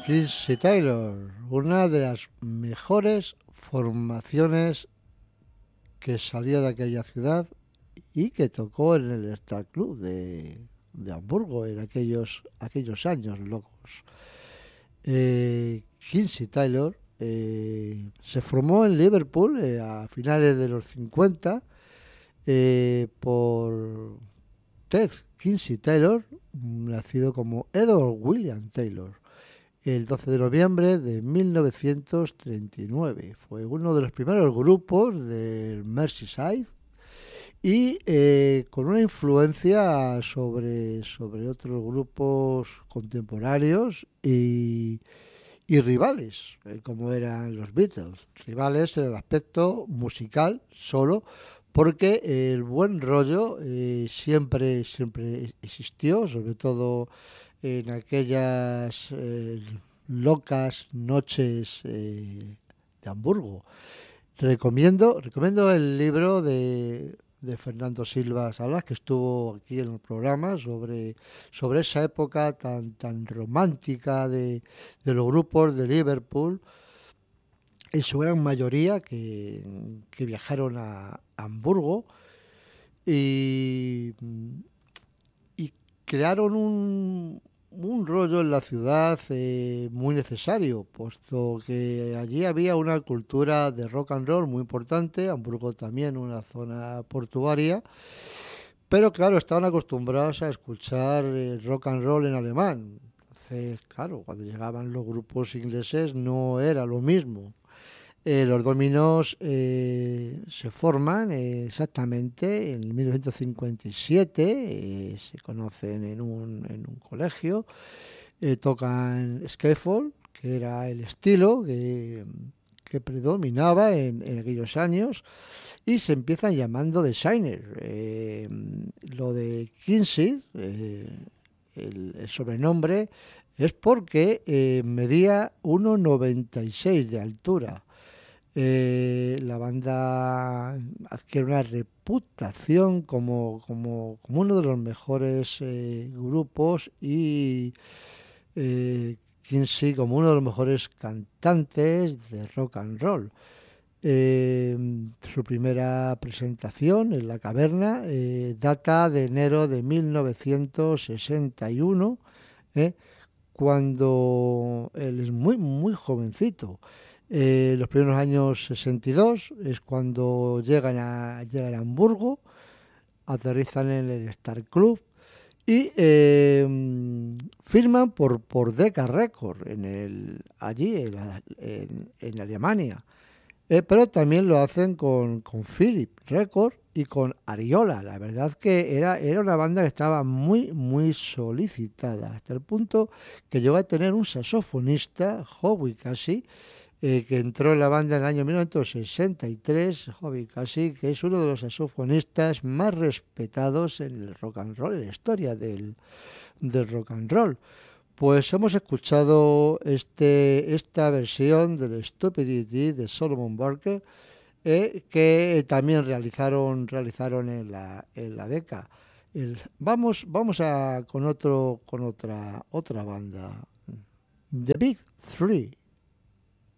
Quincy Taylor, una de las mejores formaciones que salió de aquella ciudad y que tocó en el Star Club de Hamburgo en aquellos años locos. Quincy Taylor se formó en Liverpool a finales de los 50 por Ted Quincy Taylor, nacido como Edward William Taylor, el 12 de noviembre de 1939. Fue uno de los primeros grupos del Merseyside y con una influencia sobre otros grupos contemporáneos y rivales, como eran los Beatles. Rivales en el aspecto musical solo, porque el buen rollo siempre existió, sobre todo en aquellas locas noches de Hamburgo. Recomiendo el libro de Fernando Silva Salas, que estuvo aquí en el programa, sobre esa época tan romántica de los grupos de Liverpool, en su gran mayoría que viajaron a Hamburgo y, y crearon un rollo en la ciudad muy necesario, puesto que allí había una cultura de rock and roll muy importante, Hamburgo también una zona portuaria, pero claro, estaban acostumbrados a escuchar rock and roll en alemán. Entonces, claro, cuando llegaban los grupos ingleses no era lo mismo. Los dominos se forman exactamente en 1957, se conocen en un colegio, tocan Scaffold, que era el estilo que predominaba en aquellos años, y se empiezan llamando Designer. Lo de Kinsey, el sobrenombre, es porque medía 1,96 de altura. La banda adquiere una reputación como uno de los mejores grupos y Kinsey como uno de los mejores cantantes de rock and roll. Su primera presentación en la caverna data de enero de 1961, cuando él es muy jovencito. Los primeros años 62 es cuando llegan a Hamburgo, aterrizan en el Star Club y firman por Decca Records allí en Alemania. Pero también lo hacen con Philip Records y con Ariola. La verdad que era una banda que estaba muy solicitada, hasta el punto que llegó a tener un saxofonista, Howie Casey, que entró en la banda en el año 1963, Howie Casey, que es uno de los saxofonistas más respetados en el rock and roll, en la historia del rock and roll. Pues hemos escuchado esta versión del Stupidity de Solomon Burke, que también realizaron en la Decca. Vamos con otra banda, The Big Three.